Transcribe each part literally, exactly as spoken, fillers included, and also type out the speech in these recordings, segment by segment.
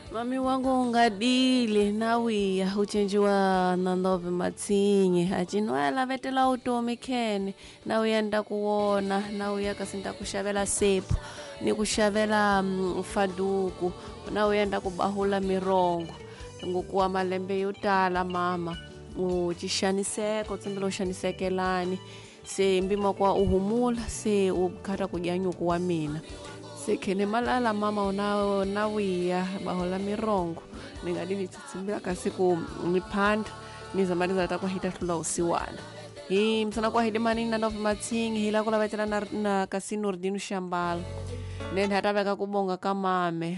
Mami wangu ungadile nawiya uchenjiwa na ndove matsinye achinwela vetela utomi khene nawuya ndakuwona nawuya kasi ndakushavela sepu ni kushavela um, faduku nawuya ndakubahula mirongo ngukuwa malembe yo tala mama uchishaniseko tsimbila ushanisekelani se mbima kwa uhumula se ukhata kujanyuku wa mina sekhene malala mama unawo nawiya bahola mirongo ningadini tsitsimbila kasiku niphanda nizamaliza takwa hita hlula usiwana hi msana kwa hidi manini na ndofu matsingi hila kula vetela na, na kasinu urdinu shambala nene hataveka kubonga kamame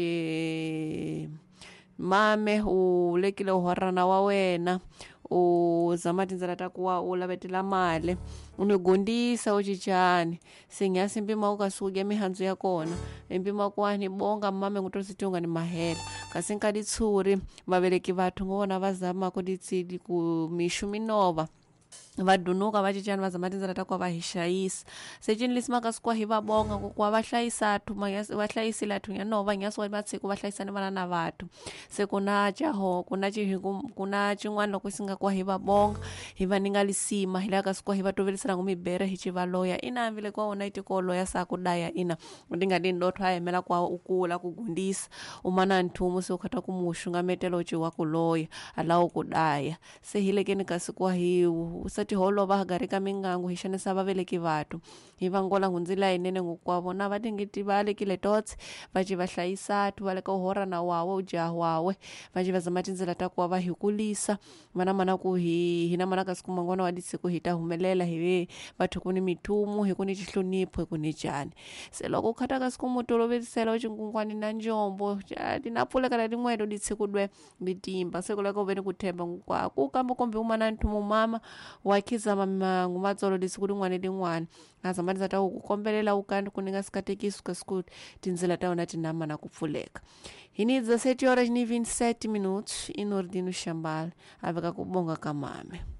hachi mame ulekile uhorana wa wena uzamati nzala takuwa ulavetela male unigondisa uchichani singasi mbima ukasuja mihanzu ya kona mbima kwani bonga mame ngutositunga ni mahela kasinkadi tsuri vaveleki vathu ngona vazama kuditsidi ku mishu minova vadunuka vachichani vazamati nzala takuwa vahishayisa sechini lisimaka sikwa hiva bonga kukuwa vahlayisa athu vahlayisile athu nyanova nyaswa matsiku vahlayisani vana na vathu sekuna chaho kuna chihiku kuna chingwana lokusinga kwa hiva bonga hiva ningalisima hilaka sikwa hiva tovelisana ngumibere hichivaloya ina vile kwa unaiti kwa loya saa kudaya ina ndinga ndotho ayemela kwa ukula kugundisa umana ntumu se ukhata kumushunga metelo chiwa kuloya ala ukudaya se hilekeni kasikwa hiu usati holo vahagarika mingangu hishanisa vaveleki vathu hiva ngola hundzila inene ngukwavona vatingiti valekile totsi vachi vahlayisa athu valeka uhorana wawe ujahu wawe vachi vazamati nzela takuwa vahikulisa vana mana kuhi hina mana kasiku mangona wadisi kuhita humelela hive vathu kuni mitumu hikuni chihlunipho hikuni chani se loko ukhata kasiku mutolovelisela uchingungwani na njombo dinapule kala dimwedo ditsi kudwe bitimba sekuleka uveni kuthemba ngukwa kukamba kombe umana ntumu mama wakiza mama ngumatsolo disikuti ngwane dingwane azamani zata ukukombelela ukandi kuninga sikatekisu kasikuti tinzela taona tinama na kupfuleka hinidza seti horas ni vinte e sete minutos inordino shambala aveka kubonga kamame.